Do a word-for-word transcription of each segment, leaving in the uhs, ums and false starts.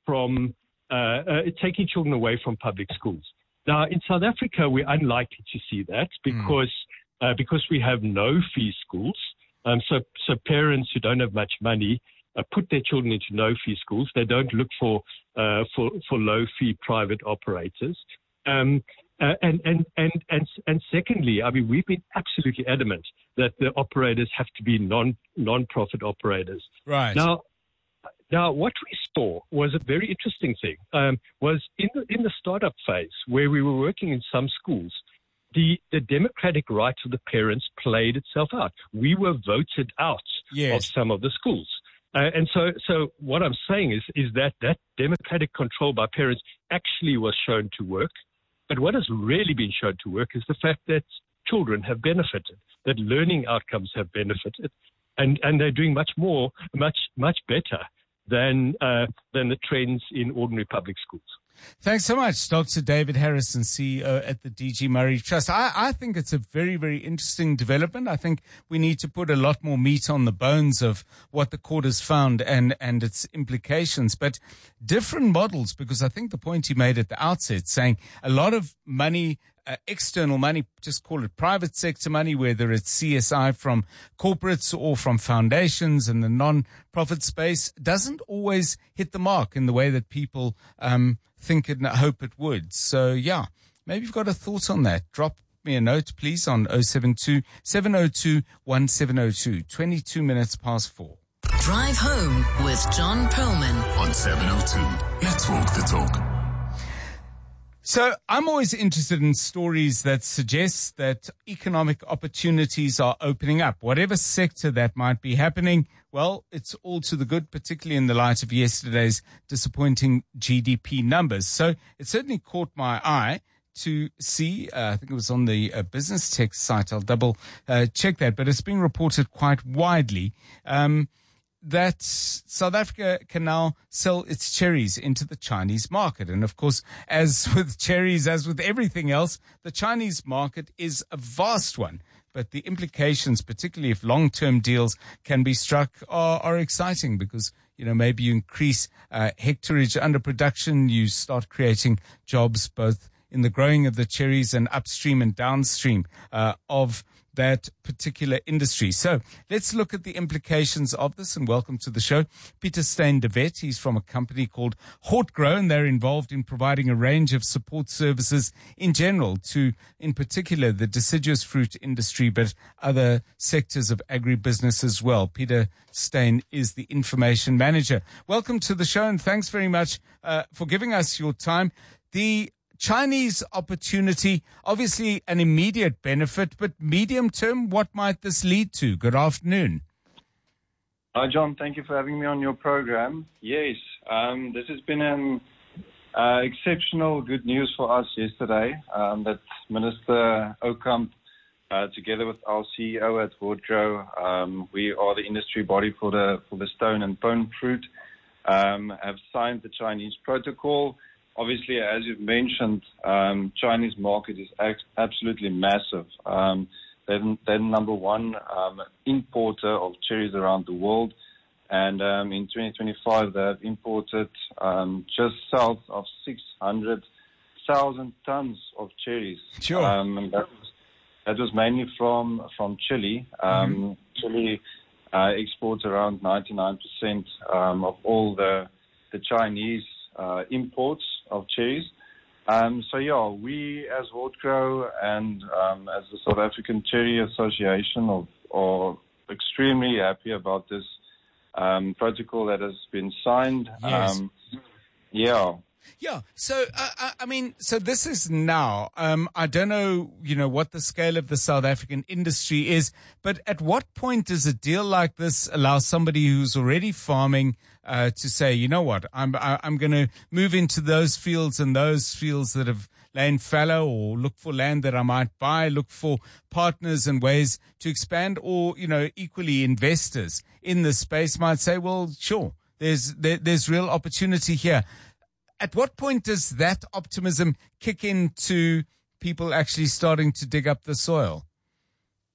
from uh, uh, taking children away from public schools. Now, in South Africa, we're unlikely to see that because mm. uh, because we have no-fee schools. Um, so, so parents who don't have much money uh, put their children into no-fee schools. They don't look for uh, for for low-fee private operators. Um, uh, and, and and and and secondly, I mean, we've been absolutely adamant that the operators have to be non non-profit operators. Right now. Now, what we saw was a very interesting thing, um, was in the, in the startup phase where we were working in some schools, the, the democratic rights of the parents played itself out. We were voted out yes. of some of the schools. Uh, and so, so what I'm saying is, is that that democratic control by parents actually was shown to work. But what has really been shown to work is the fact that children have benefited, that learning outcomes have benefited, and, and they're doing much more, much, much better than uh, than the trends in ordinary public schools. Thanks so much, Doctor David Harrison, C E O at the D G Murray Trust. I, I think it's a very, very interesting development. I think we need to put a lot more meat on the bones of what the court has found and, and its implications. But different models, because I think the point you made at the outset, saying a lot of money, Uh, external money, just call it private sector money, whether it's C S I from corporates or from foundations and the non-profit space, doesn't always hit the mark in the way that people um, think and hope it would. So, yeah, maybe you've got a thought on that. Drop me a note, please, on oh seven two, seven oh two, one seven oh two. twenty-two minutes past four. Drive Home with John Perlman on seven oh two. Let's walk the talk. So I'm always interested in stories that suggest that economic opportunities are opening up. Whatever sector that might be happening, well, it's all to the good, particularly in the light of yesterday's disappointing G D P numbers. So it certainly caught my eye to see, uh, I think it was on the uh, Business Tech site, I'll double uh, check that, but it's being reported quite widely, um, that South Africa can now sell its cherries into the Chinese market. And of course, as with cherries, as with everything else, the Chinese market is a vast one. But the implications, particularly if long-term deals can be struck, are, are exciting because, you know, maybe you increase uh, hectarage under production, you start creating jobs both in the growing of the cherries and upstream and downstream uh, of that particular industry. So let's look at the implications of this, and welcome to the show, Peter Steyn de Wet. He's from a company called Hortgrow, and they're involved in providing a range of support services in general to, in particular, the deciduous fruit industry, but other sectors of agribusiness as well. Peter Steyn is the information manager. Welcome to the show, and thanks very much uh, for giving us your time. The Chinese opportunity, obviously an immediate benefit, but medium term, what might this lead to? Good afternoon. Hi, John. Thank you for having me on your program. Yes, um, this has been an uh, exceptional good news for us yesterday um, that Minister Okamp, uh, together with our C E O at Hortgrow, um, we are the industry body for the for the stone and pone fruit, um, have signed the Chinese protocol. Obviously, as you've mentioned, um, Chinese market is ex- absolutely massive. Um, they're, they're number one um, importer of cherries around the world. And um, in twenty twenty-five, they have imported um, just south of six hundred thousand tons of cherries. Sure. Um, and that was, that was mainly from, from Chile. Um, mm-hmm. Chile uh, exports around ninety-nine percent um, of all the, the Chinese uh, imports of cherries. Um, so yeah, we as Hortgrow and um, as the South African Cherry Association are, are extremely happy about this um, protocol that has been signed. Yes. Um, yeah. Yeah. So, uh, I mean, so this is now, um, I don't know, you know, what the scale of the South African industry is, but at what point does a deal like this allow somebody who's already farming uh, to say, you know what, I'm, I, I'm going to move into those fields and those fields that have lain fallow, or look for land that I might buy, look for partners and ways to expand, or, you know, equally investors in this space might say, well, sure, there's, there, there's real opportunity here. At what point does that optimism kick into people actually starting to dig up the soil?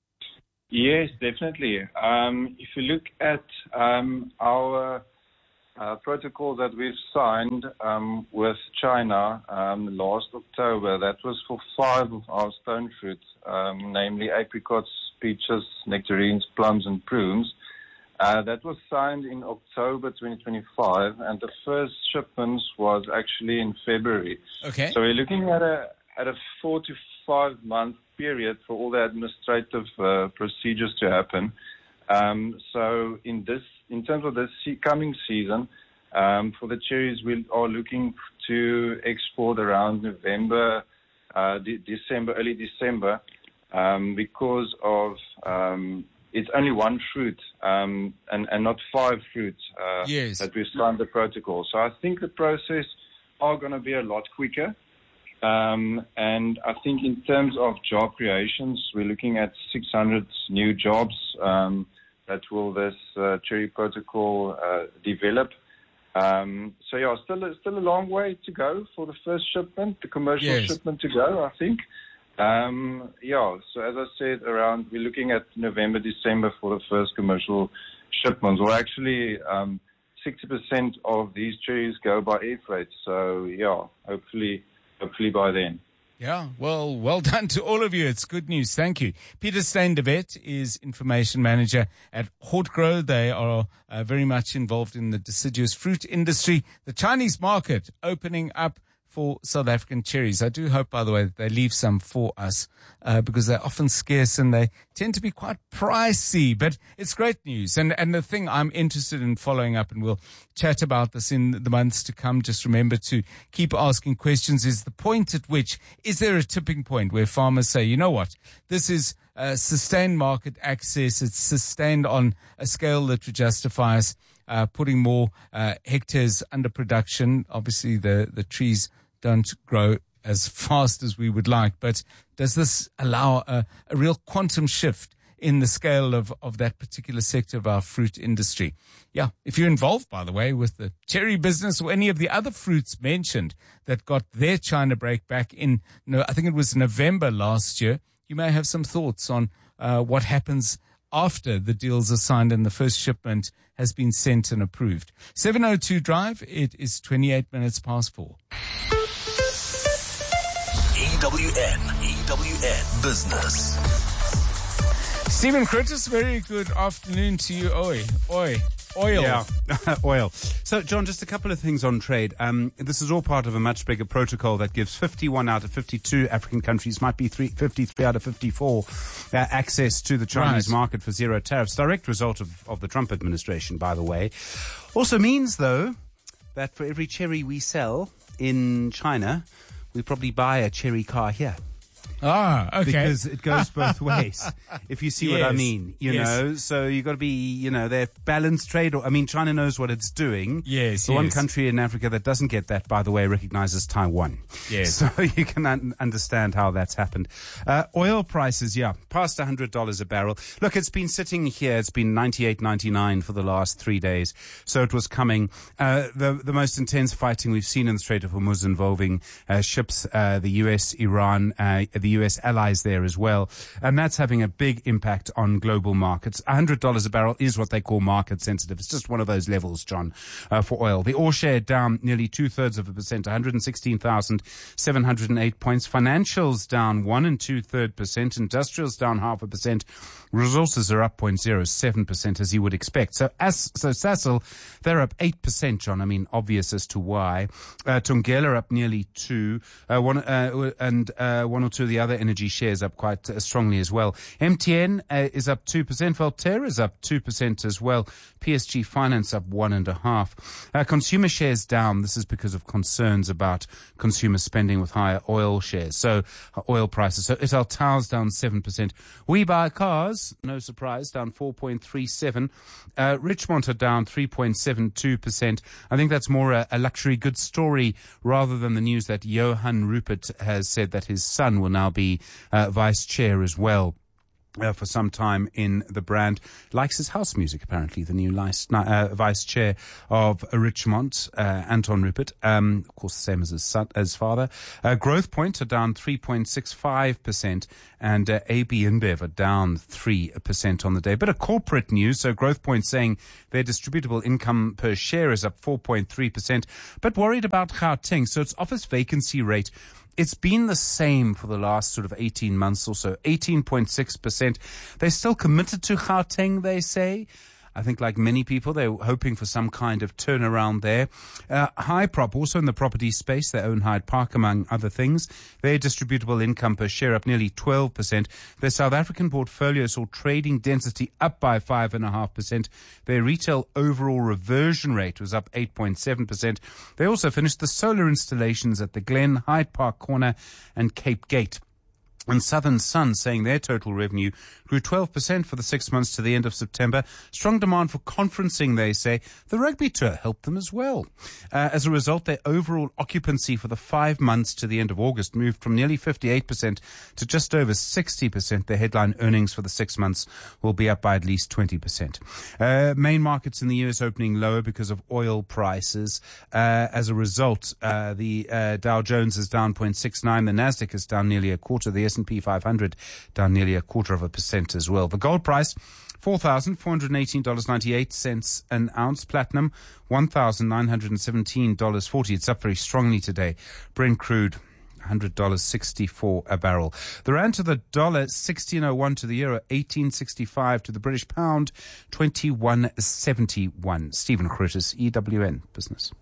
Yes, definitely. Um, if you look at um, our uh, protocol that we've signed um, with China um, last October, that was for five of our stone fruits, um, namely apricots, peaches, nectarines, plums, and prunes. Uh, that was signed in October twenty twenty-five, and the first shipments was actually in February. Okay. So we're looking at a at a four to five month period for all the administrative uh, procedures to happen. Um, so in this, in terms of the se- coming season, um, for the cherries, we are looking to export around November, uh, de- December, early December, um, because of um, it's only one fruit um, and, and not five fruits uh, yes. that we've signed the protocol. So I think the process are going to be a lot quicker. Um, and I think in terms of job creations, we're looking at six hundred new jobs um, that will this uh, cherry protocol uh, develop. Um, so yeah, still still a long way to go for the first shipment, the commercial yes. shipment to go, I think. Um, yeah, so as I said, around we're looking at November, December for the first commercial shipments. Or actually, um, sixty percent of these cherries go by air freight. So yeah, hopefully. Hopefully by then. Yeah, well, well done to all of you. It's good news. Thank you. Peter Steyn de Wet is information manager at Hortgrow. They are uh, very much involved in the deciduous fruit industry. The Chinese market opening up for South African cherries. I do hope, by the way, that they leave some for us uh, because they're often scarce and they tend to be quite pricey. But it's great news. And and the thing I'm interested in following up, and we'll chat about this in the months to come, just remember to keep asking questions, is the point at which, is there a tipping point where farmers say, you know what, this is uh, sustained market access, it's sustained on a scale that would justify us uh, putting more uh, hectares under production. Obviously, the, the trees don't grow as fast as we would like, but does this allow a, a real quantum shift in the scale of, of that particular sector of our fruit industry? Yeah, if you're involved, by the way, with the cherry business or any of the other fruits mentioned that got their China break back in, no, I think it was November last year, you may have some thoughts on uh, what happens after the deals are signed and the first shipment has been sent and approved. seven oh two Drive, it is twenty-eight minutes past four. E W N, E W N Business. Stephen Curtis, very good afternoon to you. Oi, oi, oil. Yeah, oil. So, John, just a couple of things on trade. Um, this is all part of a much bigger protocol that gives fifty-one out of fifty-two African countries, might be three, fifty-three out of fifty-four, uh, access to the Chinese Right. market for zero tariffs. Direct result of, of the Trump administration, by the way. Also means, though, that for every cherry we sell in China, we probably buy a cherry car here. Ah, okay. Because it goes both ways, if you see what I Yes. mean, you Yes. know. So you got to be, you know, they're balanced trade. Or, I mean, China knows what it's doing. Yes, The one yes. country in Africa that doesn't get that, by the way, recognizes Taiwan. Yes. So you can un- understand how that's happened. Uh, oil prices, yeah, past one hundred dollars a barrel. Look, it's been sitting here. It's been ninety-eight, ninety-nine for the last three days. So it was coming. Uh, the, the most intense fighting we've seen in the Strait of Hormuz involving uh, ships, uh, the U S, Iran, uh, the U S allies there as well. And that's having a big impact on global markets. one hundred dollars a barrel is what they call market sensitive. It's just one of those levels, John, uh, for oil. The oil share down nearly two-thirds of a percent, one hundred sixteen thousand seven hundred eight points. Financials down one and two-third percent. Industrials down half a percent. Resources are up zero point zero seven percent, as you would expect. So, as, so Sasol, they're up eight percent, John. I mean, obvious as to why. Uh, Thungela up nearly two. Uh, one, uh, and uh, one or two of the other energy shares up quite uh, strongly as well. M T N uh, is up two percent. Voltaire is up two percent as well. P S G Finance up one and a half. Uh, consumer shares down. This is because of concerns about consumer spending with higher oil shares. So uh, oil prices. So Italtau's down seven percent. We Buy Cars, no surprise, down four point three seven. Uh, Richmond are down three point seven two percent. I think that's more a, a luxury goods story rather than the news that Johan Rupert has said that his son will now be uh, vice chair as well. Uh, for some time in the brand, likes his house music, apparently, the new lice, uh, vice chair of Richmond, uh, Anton Rupert, um, of course, the same as his son, as father. Uh, Growth Point are down three point six five percent, and uh, A B InBev are down three percent on the day. Bit of corporate news, so Growth Point saying their distributable income per share is up four point three percent, but worried about Gauteng, so its office vacancy rate, it's been the same for the last sort of eighteen months or so, eighteen point six percent. They're still committed to Gauteng, they say. I think like many people, they're hoping for some kind of turnaround there. Uh, Hyprop, also in the property space, they own Hyde Park, among other things. Their distributable income per share up nearly twelve percent. Their South African portfolio saw trading density up by five point five percent. Their retail overall reversion rate was up eight point seven percent. They also finished the solar installations at the Glen, Hyde Park Corner and Cape Gate. And Southern Sun saying their total revenue grew twelve percent for the six months to the end of September. Strong demand for conferencing, they say. The rugby tour helped them as well. Uh, as a result, their overall occupancy for the five months to the end of August moved from nearly fifty-eight percent to just over sixty percent. Their headline earnings for the six months will be up by at least twenty percent. Uh, main markets in the U S opening lower because of oil prices. Uh, as a result, uh, the uh, Dow Jones is down zero point six nine. The Nasdaq is down nearly a quarter. The S and P five hundred down nearly a quarter of a percent as well. The gold price, four thousand four hundred eighteen dollars and ninety-eight cents an ounce. Platinum, one thousand nine hundred seventeen dollars and forty cents. It's up very strongly today. Brent crude, one hundred dollars and sixty-four cents a barrel. The rand to the dollar, sixteen oh one to the euro, eighteen sixty-five to the British pound, twenty-one seventy-one. Stephen Curtis, E W N Business.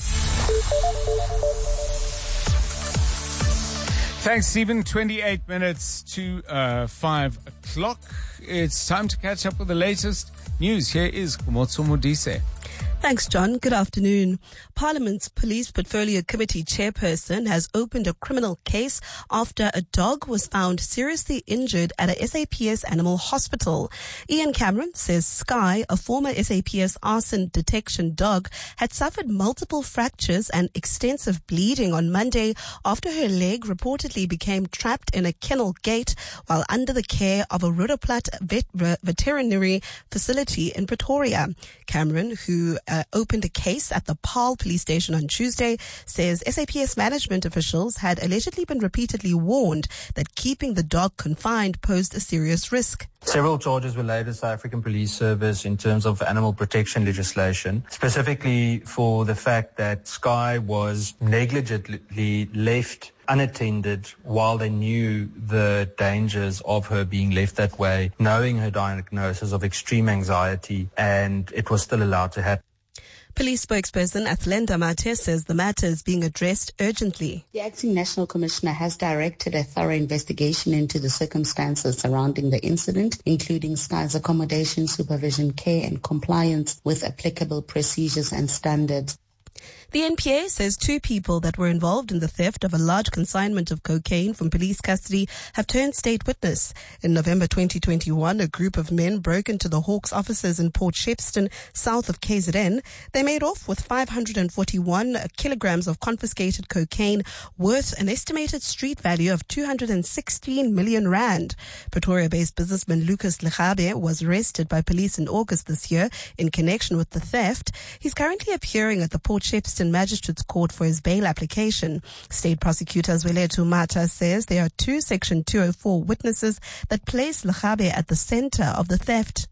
Thanks, Stephen. twenty-eight minutes to uh, five o'clock. It's time to catch up with the latest news. Here is Kumotso Modise. Thanks, John. Good afternoon. Parliament's Police Portfolio Committee chairperson has opened a criminal case after a dog was found seriously injured at a S A P S animal hospital. Ian Cameron says Sky, a former S A P S arson detection dog, had suffered multiple fractures and extensive bleeding on Monday after her leg reportedly became trapped in a kennel gate while under the care of a Rhodoplat vet- veterinary facility in Pretoria. Cameron, who uh, opened a case at the Paarl police station on Tuesday, says S A P S management officials had allegedly been repeatedly warned that keeping the dog confined posed a serious risk. Several charges were laid at South African Police Service in terms of animal protection legislation, specifically for the fact that Sky was negligently left unattended while they knew the dangers of her being left that way, knowing her diagnosis of extreme anxiety, and it was still allowed to happen. Police spokesperson Athlenda Mate says the matter is being addressed urgently. The Acting National Commissioner has directed a thorough investigation into the circumstances surrounding the incident, including Sky's accommodation, supervision, care and compliance with applicable procedures and standards. The N P A says two people that were involved in the theft of a large consignment of cocaine from police custody have turned state witness. In November twenty twenty-one, a group of men broke into the Hawks offices in Port Shepstone, south of K Z N. They made off with five hundred forty-one kilograms of confiscated cocaine worth an estimated street value of two hundred sixteen million rand. Pretoria-based businessman Lucas Legabe was arrested by police in August this year in connection with the theft. He's currently appearing at the Port Shepstone Magistrates Court for his bail application. State prosecutor Zweletu Mata says there are two Section two oh four witnesses that place Legabe at the center of the theft.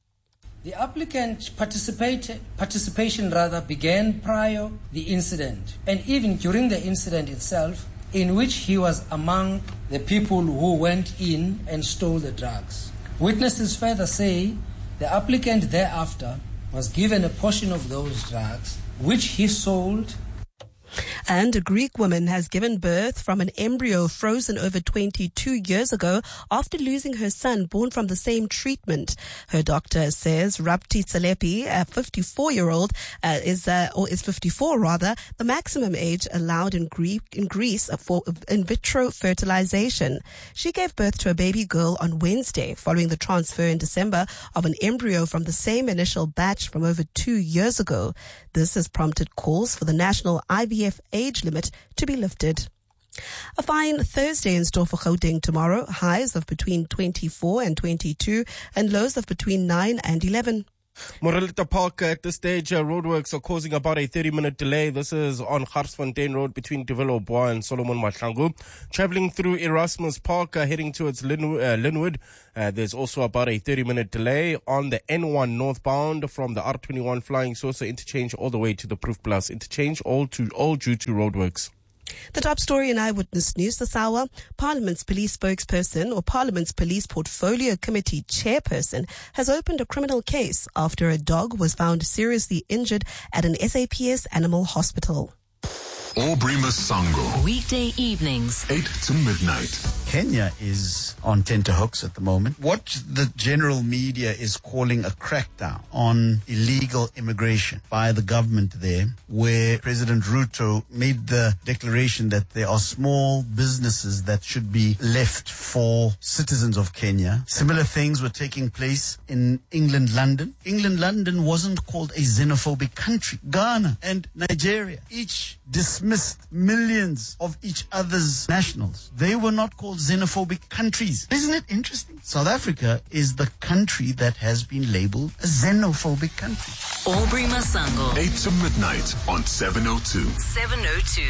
The applicant participate, participation rather began prior the incident and even during the incident itself, in which he was among the people who went in and stole the drugs. Witnesses further say the applicant thereafter was given a portion of those drugs, which he sold. And a Greek woman has given birth from an embryo frozen over twenty-two years ago after losing her son born from the same treatment. Her doctor says Rapti Tsalepi, a fifty-four-year-old, uh, is uh, or is fifty-four rather, the maximum age allowed in, Greek, in Greece for in vitro fertilization. She gave birth to a baby girl on Wednesday following the transfer in December of an embryo from the same initial batch from over two years ago. This has prompted calls for the national I V F age limit to be lifted. A fine Thursday in store for Gauteng tomorrow. Highs of between twenty-four and twenty-two and lows of between nine and eleven. Morelita Park at this stage, uh, roadworks are causing about a thirty minute delay. This is on Garsfontein Road between Deville Bois and Solomon Mahlangu. Traveling through Erasmus Park, uh, heading towards Lin- uh, Linwood. Uh, there's also about a thirty minute delay on the N one northbound from the R twenty-one Flying Saucer interchange all the way to the Proof Plus interchange, all to all due to roadworks. The top story in Eyewitness News this hour, Parliament's police spokesperson or Parliament's Police Portfolio Committee chairperson has opened a criminal case after a dog was found seriously injured at an S A P S animal hospital. Aubrey Masango. Weekday evenings. eight to midnight. Kenya is on tenterhooks at the moment. What the general media is calling a crackdown on illegal immigration by the government there, where President Ruto made the declaration that there are small businesses that should be left for citizens of Kenya. Similar things were taking place in England, London. England, London wasn't called a xenophobic country. Ghana and Nigeria each dismissed millions of each other's nationals. They were not called xenophobic countries. Isn't it interesting? South Africa is the country that has been labeled a xenophobic country. Aubrey Masango. eight to midnight on seven oh two. seven oh two.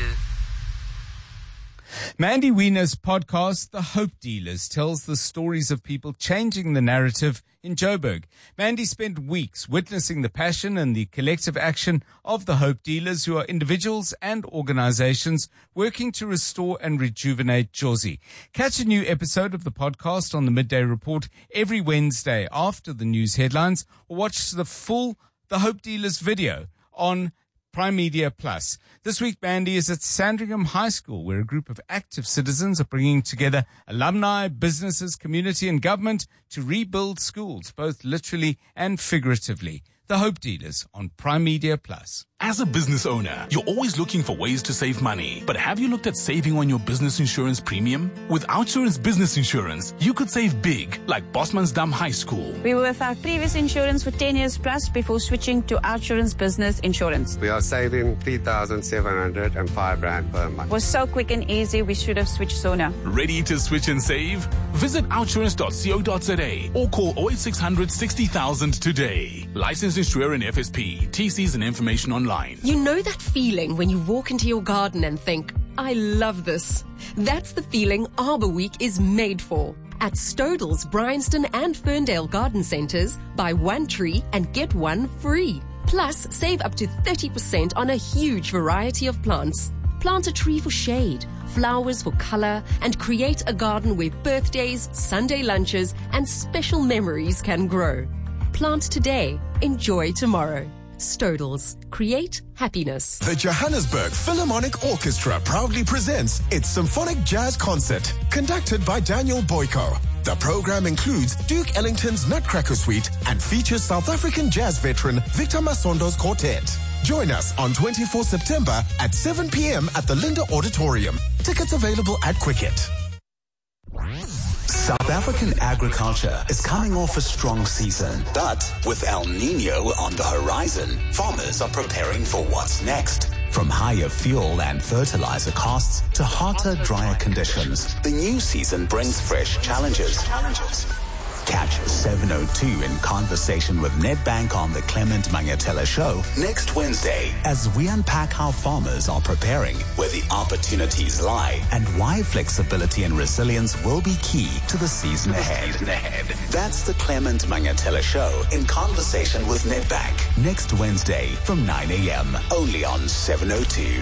Mandy Wiener's podcast, The Hope Dealers, tells the stories of people changing the narrative in Joburg. Mandy spent weeks witnessing the passion and the collective action of the Hope Dealers, who are individuals and organizations working to restore and rejuvenate Jozi. Catch a new episode of the podcast on the Midday Report every Wednesday after the news headlines, or watch the full The Hope Dealers video on Prime Media Plus. This week, Mandy is at Sandringham High School, where a group of active citizens are bringing together alumni, businesses, community and government to rebuild schools, both literally and figuratively. The Hope Dealers on Prime Media Plus. As a business owner, you're always looking for ways to save money. But have you looked at saving on your business insurance premium? With OUTsurance Business Insurance, you could save big, like Bosmansdam High School. We were with our previous insurance for ten years plus before switching to OUTsurance Business Insurance. We are saving three thousand seven hundred five rand per month. It was so quick and easy, we should have switched sooner. Ready to switch and save? Visit outsurance dot co dot za or call oh eight six hundred sixty thousand today. Licensed insurer and F S P. T Cs and information online. You know that feeling when you walk into your garden and think, I love this. That's the feeling Arbor Week is made for. At Stodels, Bryanston and Ferndale Garden Centres, buy one tree and get one free. Plus, save up to thirty percent on a huge variety of plants. Plant a tree for shade, flowers for color, and create a garden where birthdays, Sunday lunches, and special memories can grow. Plant today, enjoy tomorrow. Stodels. Create happiness. The Johannesburg Philharmonic Orchestra proudly presents its Symphonic Jazz Concert, conducted by Daniel Boyko. The program includes Duke Ellington's Nutcracker Suite and features South African jazz veteran Victor Masondo's quartet. Join us on the twenty-fourth of September at seven p.m. at the Linda Auditorium. Tickets available at Quicket. South African agriculture is coming off a strong season, but with El Nino on the horizon, farmers are preparing for what's next. From higher fuel and fertilizer costs to hotter, drier conditions, the new season brings fresh challenges. challenges. Catch seven oh two in conversation with Nedbank on the Clement Mangatela Show next Wednesday as we unpack how farmers are preparing, where the opportunities lie, and why flexibility and resilience will be key to the season ahead. Season ahead. That's the Clement Mangatela Show in conversation with Nedbank next Wednesday from nine a.m. only on seven oh two.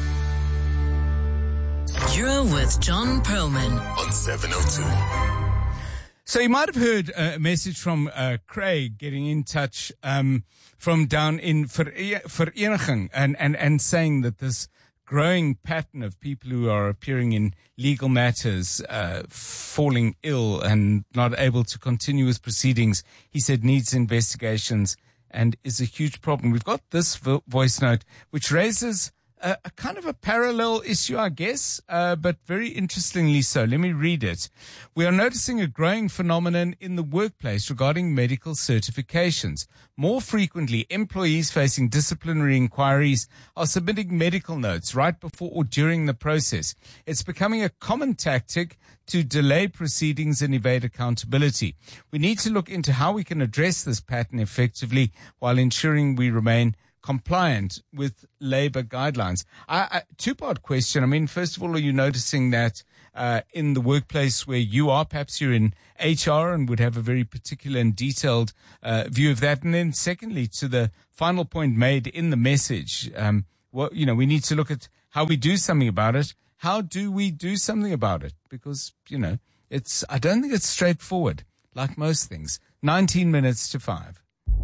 You're with John Perlman on seven oh two. So you might have heard a message from uh, Craig getting in touch um, from down in Vereniging and, and, and saying that this growing pattern of people who are appearing in legal matters, uh, falling ill and not able to continue with proceedings, he said needs investigations and is a huge problem. We've got this vo- voice note which raises a, a kind of a parallel issue, I guess, uh, but very interestingly so. Let me read it. We are noticing a growing phenomenon in the workplace regarding medical certifications. More frequently, employees facing disciplinary inquiries are submitting medical notes right before or during the process. It's becoming a common tactic to delay proceedings and evade accountability. We need to look into how we can address this pattern effectively while ensuring we remain compliant with labor guidelines. I, I, two-part question. I mean, first of all, are you noticing that uh, in the workplace where you are, perhaps you're in H R and would have a very particular and detailed uh, view of that? And then secondly, to the final point made in the message, um, well, you know, we need to look at how we do something about it. How do we do something about it? Because, you know, it's, I don't think it's straightforward, like most things. nineteen minutes to five.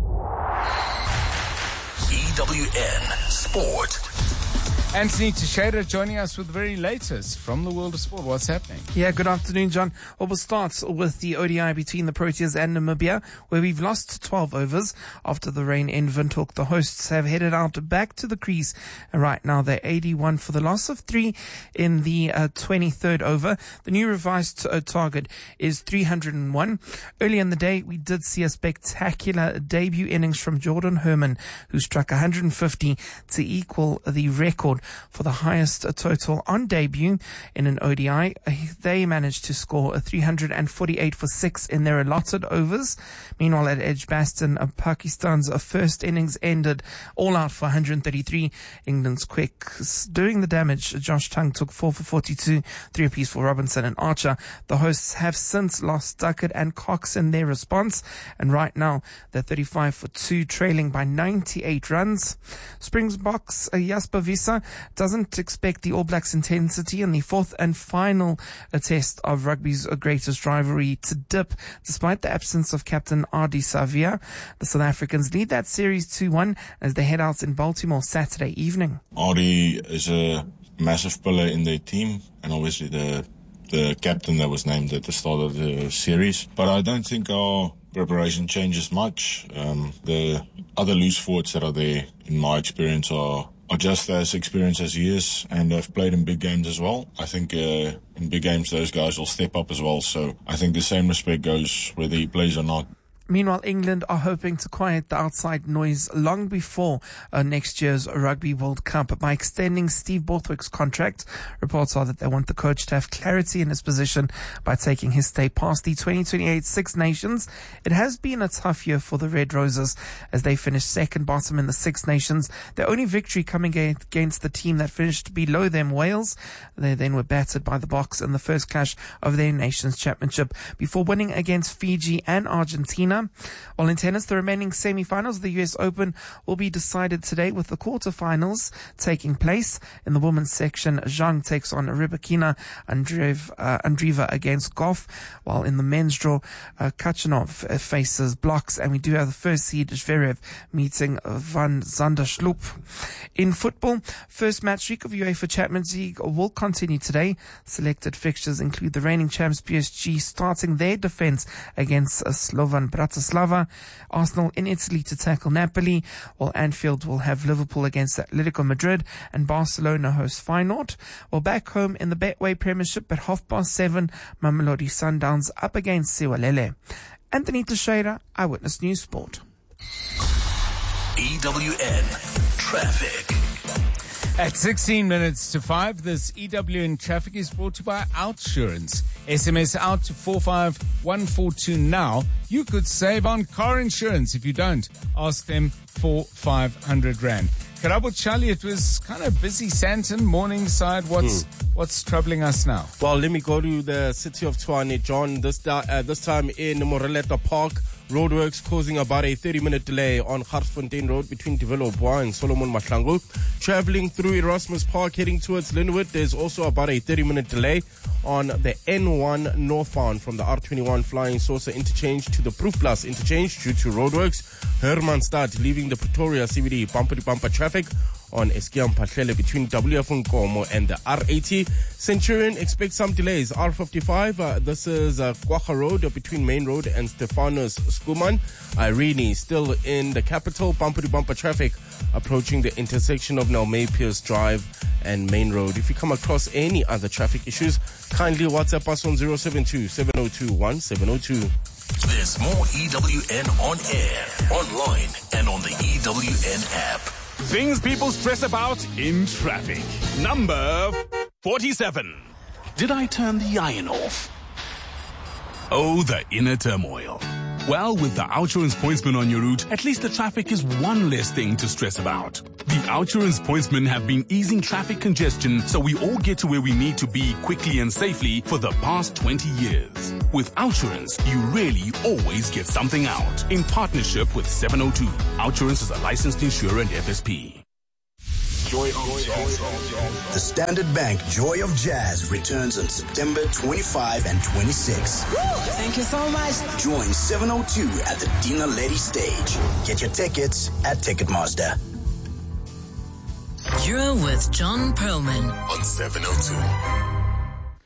E W N Sport. Anthony Teixeira joining us with the very latest from the world of sport. What's happening? Yeah, good afternoon, John. Well, we'll start with the O D I between the Proteas and Namibia, where we've lost twelve overs after the rain in Windhoek. The hosts have headed out back to the crease, and right now they're eighty-one for the loss of three in the uh, twenty-third over. The new revised uh, target is three hundred one. Early in the day, we did see a spectacular debut innings from Jordan Herman, who struck one hundred fifty to equal the record for the highest total on debut in an O D I. They managed to score a three hundred forty-eight for six in their allotted overs. Meanwhile, at Edgbaston, Pakistan's first innings ended all out for one hundred thirty-three. England's quick doing the damage. Josh Tongue took four for forty-two, three apiece for Robinson and Archer. The hosts have since lost Duckett and Cox in their response, and right now they're thirty-five for two, trailing by ninety-eight runs. Springboks uh, Jasper Visser doesn't expect the All Blacks' intensity in the fourth and final uh, test of rugby's greatest rivalry to dip, despite the absence of captain Ardie Savea. The South Africans lead that series two one as they head out in Baltimore Saturday evening. Ardie is a massive pillar in their team, and obviously the the captain that was named at the start of the series. But I don't think our preparation changes much. Um, the other loose forwards that are there, in my experience, are are just as experienced as he is, and have played in big games as well. I think uh, in big games those guys will step up as well, so I think the same respect goes whether he plays or not. Meanwhile, England are hoping to quiet the outside noise long before uh, next year's Rugby World Cup by extending Steve Borthwick's contract. Reports are that they want the coach to have clarity in his position by taking his stay past the twenty twenty-eight Six Nations. It has been a tough year for the Red Roses as they finished second bottom in the Six Nations. Their only victory coming against the team that finished below them, Wales. They then were battered by the Boks in the first clash of their Nations Championship before winning against Fiji and Argentina. While in tennis, the remaining semi-finals of the U S Open will be decided today, with the quarter-finals taking place. In the women's section, Zhang takes on Rybakina Andreev, uh, Andreeva against Goff, while in the men's draw, uh, Kachanov faces Blocks, and we do have the first seed Zverev meeting Van Zandersloop. In football, first match week of UEFA Champions League will continue today. Selected fixtures include the reigning champs P S G starting their defence against uh, Slovan Bratislava, Arsenal in Italy to tackle Napoli, while Anfield will have Liverpool against Atletico Madrid, and Barcelona host Feyenoord. While back home in the Betway Premiership at half past seven, Mamelodi Sundowns up against Siwalele. Anthony Teixeira, Eyewitness News Sport. E W N Traffic. At sixteen minutes to five, this E W N Traffic is brought to you by Outsurance. S M S out to four five one four two now. You could save on car insurance. If you don't, ask them for five hundred rand. Karabo Charlie, it was kind of busy. Sandton, Morningside. What's hmm. what's troubling us now? Well, let me go to the city of Tshwane, John. This, uh, this time in Moreleta Park. Roadworks causing about a thirty-minute delay on Garsfontein Road between Developwa and Solomon Mahlangu. Traveling through Erasmus Park heading towards Linwood, there's also about a thirty-minute delay on the N one northbound from the R twenty-one Flying Saucer interchange to the Proof Plus interchange due to roadworks. Hermanstad leaving the Pretoria C B D bumper-to-bumper traffic on Eskiam Patlele between W F Nkomo and the R eighty. Centurion expects some delays. R fifty-five, uh, this is uh, Kwagga Road between Main Road and Stephanus Skuman. Irene still in the capital. Bumper-to-bumper traffic approaching the intersection of Nelmay Pierce Drive and Main Road. If you come across any other traffic issues, kindly WhatsApp us on zero seven two, seven zero two, one seven zero two. There's more E W N on air, online, and on the E W N app. Things people stress about in traffic. Number forty-seven. Did I turn the iron off? Oh, the inner turmoil. Well, with the Outsurance Pointsman on your route, at least the traffic is one less thing to stress about. The Outsurance Pointsmen have been easing traffic congestion so we all get to where we need to be quickly and safely for the past twenty years. With Outsurance, you really always get something out. In partnership with seven oh two, Outsurance is a licensed insurer and F S P. Joy of Jazz. The Standard Bank Joy of Jazz returns on September twenty-fifth and twenty-sixth. Thank you so much. Join seven oh two at the Dina Lady stage. Get your tickets at Ticketmaster. You're with John Perlman on seven oh two.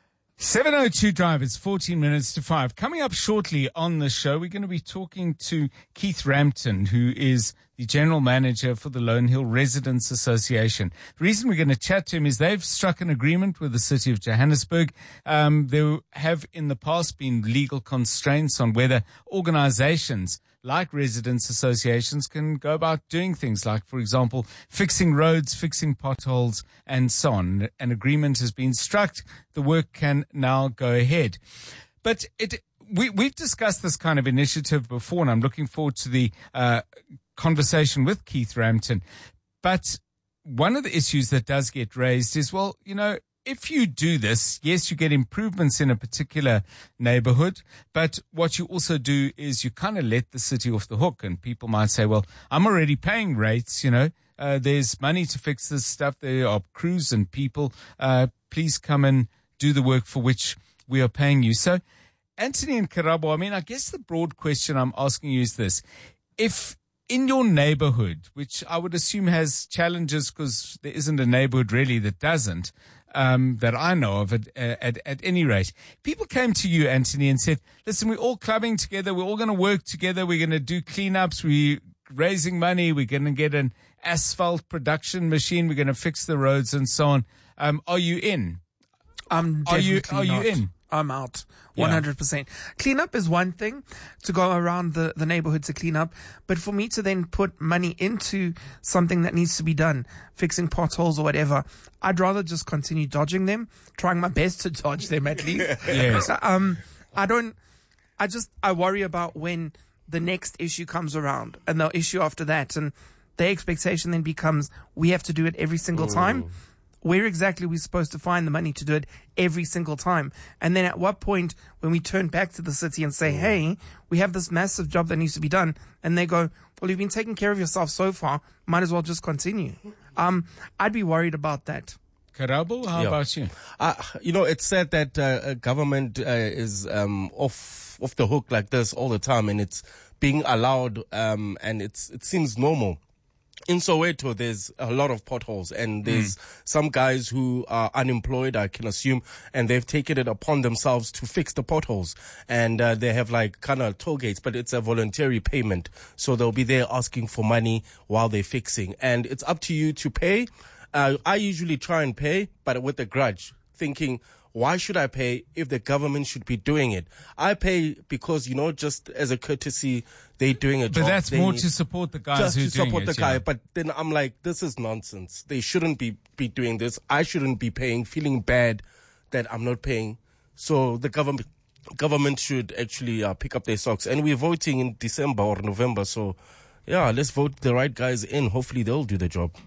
seven oh two Drive, it's fourteen minutes to five. Coming up shortly on the show, we're going to be talking to Keith Rampton, who is the General Manager for the Lone Hill Residents Association. The reason we're going to chat to him is they've struck an agreement with the City of Johannesburg. Um, there have in the past been legal constraints on whether organizations like residents associations can go about doing things like, for example, fixing roads, fixing potholes, and so on. An agreement has been struck. The work can now go ahead. But it, we, we've discussed this kind of initiative before, and I'm looking forward to the uh, conversation with Keith Rampton. But one of the issues that does get raised is, well, you know, if you do this, yes, you get improvements in a particular neighborhood, but what you also do is you kind of let the city off the hook, and people might say, well, I'm already paying rates, you know, uh, there's money to fix this stuff. There are crews and people. Uh, please come and do the work for which we are paying you. So, Anthony and Karabo, I mean, I guess the broad question I'm asking you is this. If in your neighborhood, which I would assume has challenges because there isn't a neighborhood really that doesn't, um, that I know of at, at, at any rate, people came to you, Anthony, and said, listen, we're all clubbing together. We're all going to work together. We're going to do cleanups. We're raising money. We're going to get an asphalt production machine. We're going to fix the roads and so on. Um, are you in? I'm are you, definitely are not. you in? I'm out. one hundred percent. Yeah. Cleanup is one thing, to go around the, the neighborhood to clean up. But for me to then put money into something that needs to be done, fixing potholes or whatever, I'd rather just continue dodging them, trying my best to dodge them at least. Yes. Um, I don't, I just, I worry about when the next issue comes around and the issue after that. And the expectation then becomes, we have to do it every single time. Mm. Where exactly are we supposed to find the money to do it every single time? And then at what point when we turn back to the city and say, hey, we have this massive job that needs to be done, and they go, well, you've been taking care of yourself so far, might as well just continue. Um, I'd be worried about that. Karabo, how Yeah. about you? Uh, you know, it's said that uh, government uh, is um, off off the hook like this all the time, and it's being allowed, um, and it's it seems normal. In Soweto, there's a lot of potholes, and there's mm. some guys who are unemployed, I can assume, and they've taken it upon themselves to fix the potholes. And uh, they have like kind of toll gates, but it's a voluntary payment. So they'll be there asking for money while they're fixing. And it's up to you to pay. Uh, I usually try and pay, but with a grudge, thinking, why should I pay if the government should be doing it? I pay because, you know, just as a courtesy, they're doing a But job. that's They more need- to support the guys just who are to doing support it, the guy. yeah. But then I'm like, this is nonsense. They shouldn't be, be doing this. I shouldn't be paying, feeling bad that I'm not paying. So the government government should actually uh, pick up their socks. And we're voting in December or November. So, yeah, let's vote the right guys in. Hopefully they'll do the job.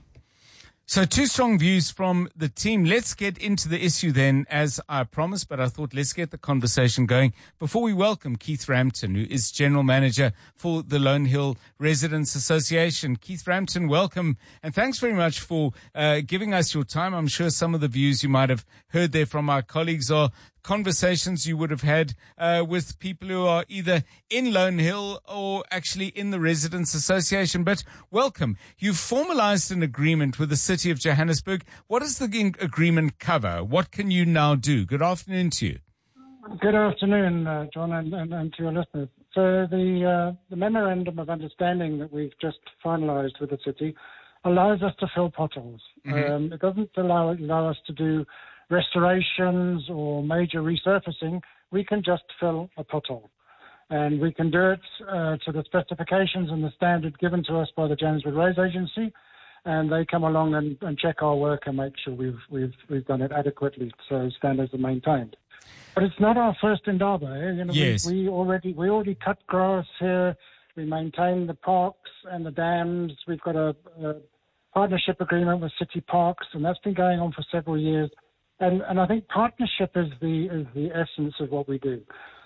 So two strong views from the team. Let's get into the issue then, as I promised, but I thought let's get the conversation going before we welcome Keith Rampton, who is General Manager for the Lone Hill Residents Association. Keith Rampton, welcome, and thanks very much for uh, giving us your time. I'm sure some of the views you might have heard there from our colleagues are conversations you would have had uh, with people who are either in Lone Hill or actually in the Residents Association. But welcome. You've formalized an agreement with the City of Johannesburg. What does the agreement cover? What can you now do? Good afternoon to you. Good afternoon, uh, John, and, and, and to your listeners. So the uh, the memorandum of understanding that we've just finalised with the city allows us to fill potholes. Mm-hmm. Um, it doesn't allow, allow us to do restorations or major resurfacing. We can just fill a pothole. And we can do it uh, to the specifications and the standard given to us by the Johannesburg Roads Agency. And they come along and, and check our work and make sure we've, we've, we've done it adequately so standards are maintained. But it's not our first endeavour. Eh? You know, yes. we, we already we already cut grass here. We maintain the parks and the dams. We've got a, a partnership agreement with City Parks, and that's been going on for several years. And and I think partnership is the is the essence of what we do.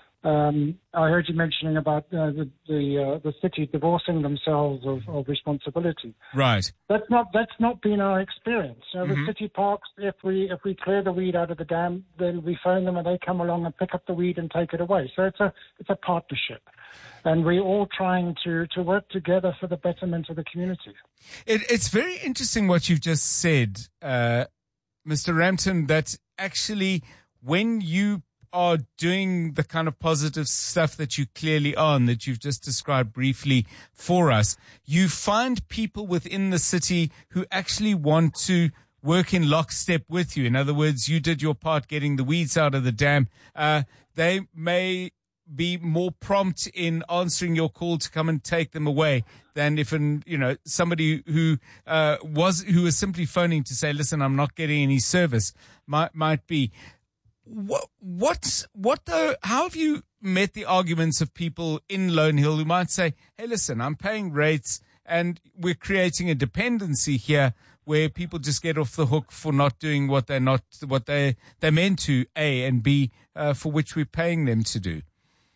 Um, I heard you mentioning about uh, the the, uh, the city divorcing themselves of, of responsibility. Right. That's not that's not been our experience. Uh, Mm-hmm. With City Parks, if we if we clear the weed out of the dam, then we phone them and they come along and pick up the weed and take it away. So it's a it's a partnership, and we're all trying to to work together for the betterment of the community. It, it's very interesting what you've just said, uh, Mister Rampton. That actually, when you are doing the kind of positive stuff that you clearly are and that you've just described briefly for us, you find people within the city who actually want to work in lockstep with you. In other words, you did your part getting the weeds out of the dam. Uh, they may be more prompt in answering your call to come and take them away than if an, you know, somebody who uh, was who was simply phoning to say, listen, I'm not getting any service, might might be. What, what, what though, how have you met the arguments of people in Lone Hill who might say, hey, listen, I'm paying rates and we're creating a dependency here where people just get off the hook for not doing what they're not, what they, they're meant to, A, and B, uh, for which we're paying them to do?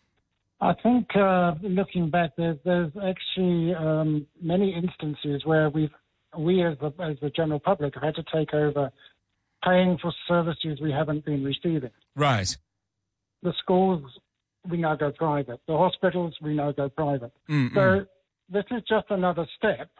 I think, uh, looking back, there's, there's actually um, many instances where we've, we as the, as the general public have had to take over paying for services we haven't been receiving. Right. The schools, we now go private. The hospitals, we now go private. Mm-mm. So this is just another step.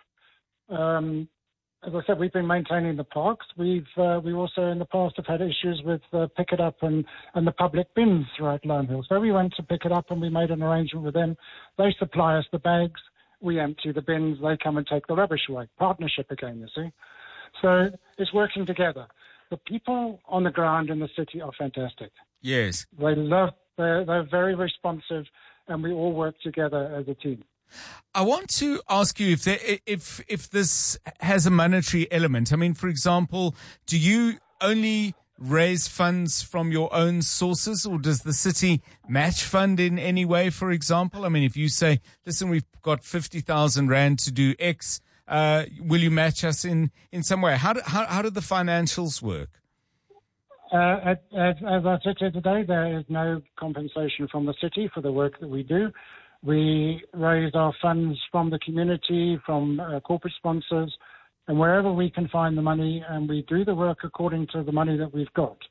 Um, as I said, we've been maintaining the parks. We've uh, we also in the past have had issues with uh, Pick It Up and, and the public bins throughout Lone Hill. So we went to Pick It Up and we made an arrangement with them. They supply us the bags. We empty the bins. They come and take the rubbish away. Partnership again, you see. So it's working together. The people on the ground in the city are fantastic. Yes. They love, they're, they're very responsive, and we all work together as a team. I want to ask you if there, if if this has a monetary element. I mean, for example, do you only raise funds from your own sources, or does the city match fund in any way, for example? I mean, if you say, listen, we've got fifty thousand rand to do X, Uh, will you match us in, in some way? How do, how, how do the financials work? Uh, as, as I said here today, there is no compensation from the city for the work that we do. We raise our funds from the community, from uh, corporate sponsors, and wherever we can find the money, and we do the work according to the money that we've got.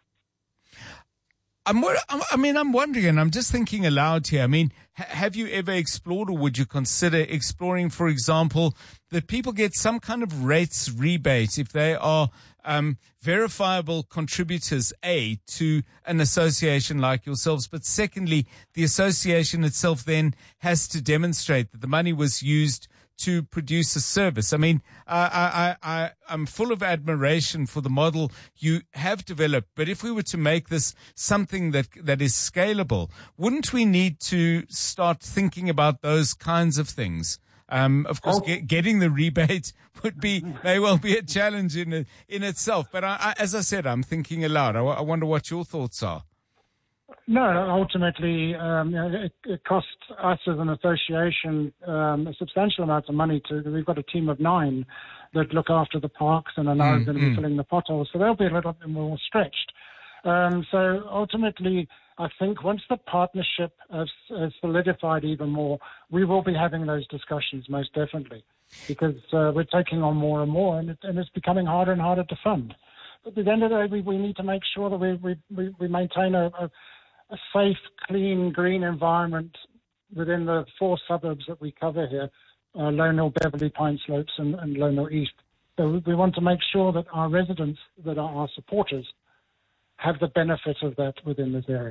I'm, I mean, I'm wondering, and I'm just thinking aloud here. I mean, ha- have you ever explored, or would you consider exploring, for example, that people get some kind of rates rebate if they are um, verifiable contributors, A, to an association like yourselves, but secondly, the association itself then has to demonstrate that the money was used to produce a service. I mean, uh, I, I, I, I'm full of admiration for the model you have developed, but if we were to make this something that, that is scalable, wouldn't we need to start thinking about those kinds of things? Um, of course, get, getting the rebate would be, may well be a challenge in, in itself. But I, I, as I said, I'm thinking aloud. I, I wonder what your thoughts are. No, ultimately, um, it, it costs us as an association um, a substantial amount of money. To we've got a team of nine that look after the parks and are now Mm, going to be mm. filling the potholes, so they'll be a little bit more stretched. Um, so ultimately, I think once the partnership has, has solidified even more, we will be having those discussions most definitely, because uh, we're taking on more and more, and, it, and it's becoming harder and harder to fund. But at the end of the day, we, we need to make sure that we, we, we, we maintain a, a, a safe, clean, green environment within the four suburbs that we cover here, uh, Lone Hill, Beverley, Pine Slopes, and, and Lone Hill East. So we, we want to make sure that our residents, that are our supporters, have the benefit of that within this area.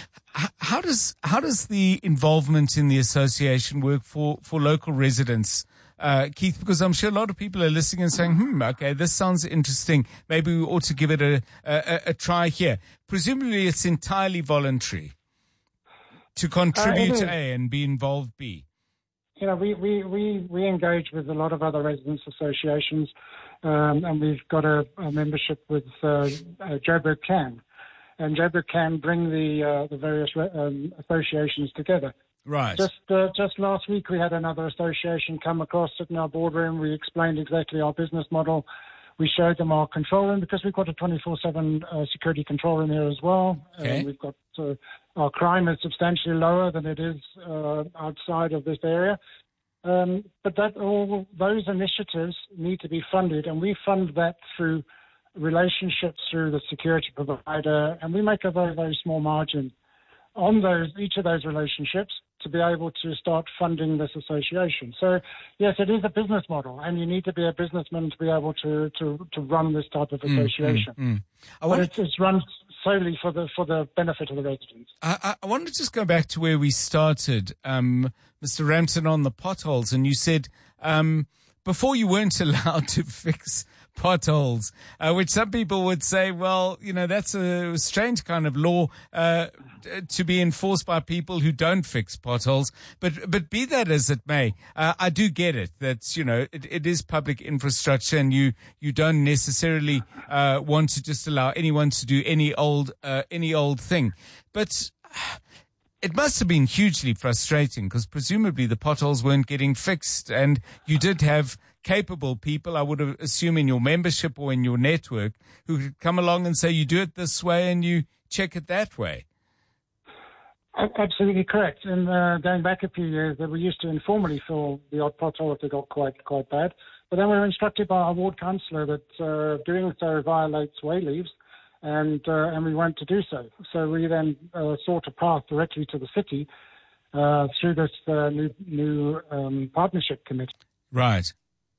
How does how does the involvement in the association work for, for local residents, uh, Keith? Because I'm sure a lot of people are listening and saying, hmm, okay, this sounds interesting. Maybe we ought to give it a, a, a try here. Presumably it's entirely voluntary to contribute uh, A and be involved B. You know, we, we, we, we engage with a lot of other residents associations. Um, and we've got a, a membership with uh, uh, Joburg Can, and Joburg Can bring the uh, the various re- um, associations together. Right. Just uh, just last week we had another association come across, sit in our boardroom. We explained exactly our business model. We showed them our control room, because we've got a twenty-four seven uh, security control room here as well. Okay. Uh, we've got uh, our crime is substantially lower than it is uh, outside of this area. Um, but that all those initiatives need to be funded, and we fund that through relationships through the security provider, and we make a very, very small margin on those each of those relationships to be able to start funding this association. So, yes, it is a business model, and you need to be a businessman to be able to to, to run this type of association. Mm, mm, mm. I but wonder- it's, it's run solely for the for the benefit of the residents. I, I, I want to just go back to where we started, um, Mister Rampton, on the potholes. And you said um, before you weren't allowed to fix potholes, uh, which some people would say, well, you know, that's a strange kind of law uh, to be enforced by people who don't fix potholes. But but be that as it may, uh, I do get it that, you know, it, it is public infrastructure, and you you don't necessarily uh, want to just allow anyone to do any old uh, any old thing. But it must have been hugely frustrating, because presumably the potholes weren't getting fixed, and you did have capable people, I would assume, in your membership or in your network, who could come along and say, you do it this way and you check it that way. Absolutely correct. And uh, going back a few years, that we used to informally fill the odd pothole if they got quite quite bad. But then we were instructed by our ward councillor that uh, doing so violates way leaves, and uh, and we weren't to do so. So we then uh, sought a path directly to the city uh, through this uh, new new um, partnership committee. Right.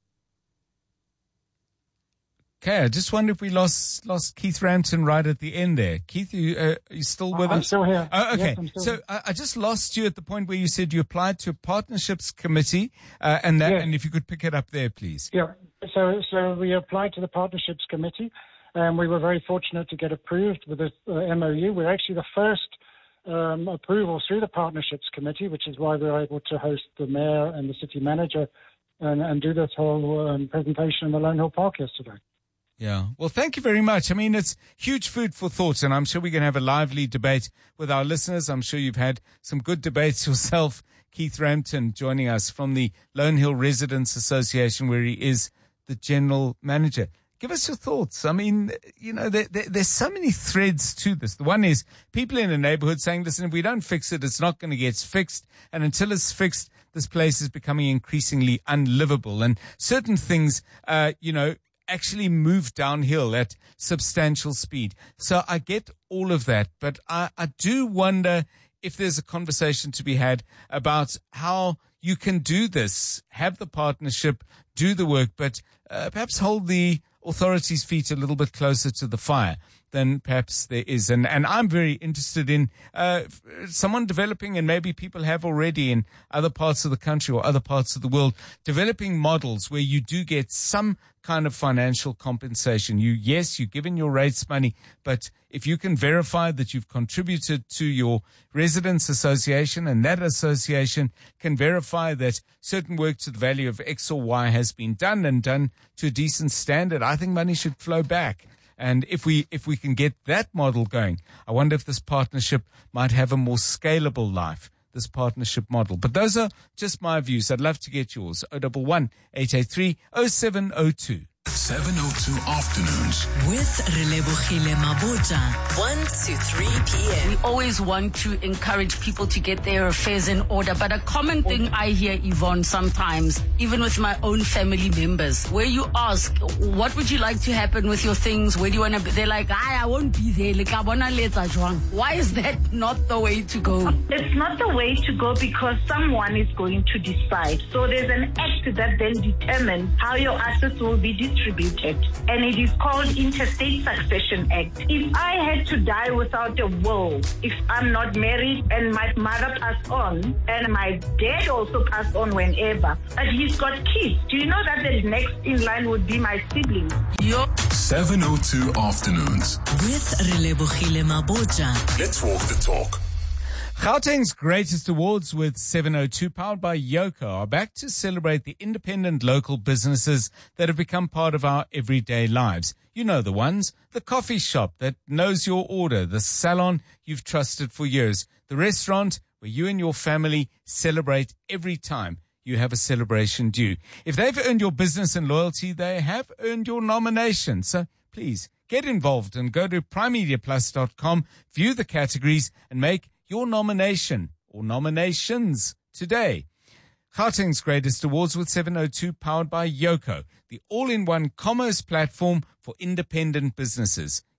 Okay, I just wonder if we lost lost Keith Rampton right at the end there. Keith, you, uh, are you still with I'm us? still here. Oh, okay, Yes, I'm still so here. I, I just lost you at the point where you said you applied to a partnerships committee, uh, and that, Yes. and if you could pick it up there, please. Yeah. So so we applied to the partnerships committee, and we were very fortunate to get approved with this uh, M O U. We're actually the first um, approval through the partnerships committee, which is why we were able to host the mayor and the city manager and, and do this whole um, presentation in the Lone Hill Park yesterday. Yeah. Well, thank you very much. I mean, it's huge food for thought, and I'm sure we're going to have a lively debate with our listeners. I'm sure you've had some good debates yourself. Keith Rampton joining us from the Lone Hill Residents Association, where he is the general manager. Give us your thoughts. I mean, you know, there, there, there's so many threads to this. The one is people in a neighborhood saying, listen, if we don't fix it, it's not going to get fixed. And until it's fixed, this place is becoming increasingly unlivable. And certain things, uh, you know, actually move downhill at substantial speed. So I get all of that, but I, I do wonder if there's a conversation to be had about how you can do this, have the partnership, do the work, but uh, perhaps hold the authorities' feet a little bit closer to the fire than perhaps there is. And, and I'm very interested in uh, someone developing, and maybe people have already in other parts of the country or other parts of the world, developing models where you do get some kind of financial compensation. You, yes, you're given your rates money, but if you can verify that you've contributed to your residents association, and that association can verify that certain work to the value of X or Y has been done and done to a decent standard, I think money should flow back. And if we if we can get that model going, I wonder if this partnership might have a more scalable life, this partnership model. But those are just my views. I'd love to get yours. oh one one, eight eight three, oh seven oh two. seven oh two Afternoons. With Relebogile Mabota. one to three p.m. We always want to encourage people to get their affairs in order. But a common thing I hear, Yvonne, sometimes, even with my own family members, where you ask, what would you like to happen with your things? Where do you want to be? They're like, I, I won't be there. Like, I wanna let her join. Why is that not the way to go? It's not the way to go because someone is going to decide. So there's an act that then determines how your assets will be distributed. And it is called Interstate Succession Act. If I had to die without a will, if I'm not married and my mother passed on and my dad also passed on whenever, but he's got kids, do you know that the next in line would be my siblings? Yo. seven oh two Afternoons. With Relebogile Mabota. Let's walk the talk. Gauteng's Greatest Awards with seven oh two, powered by Yoco, are back to celebrate the independent local businesses that have become part of our everyday lives. You know the ones: the coffee shop that knows your order, the salon you've trusted for years, the restaurant where you and your family celebrate every time you have a celebration due. If they've earned your business and loyalty, they have earned your nomination. So please get involved and go to prime media plus dot com, view the categories and make your nomination or nominations today. Gauteng's Greatest Awards with seven oh two, powered by Yoco, the all-in-one commerce platform for independent businesses.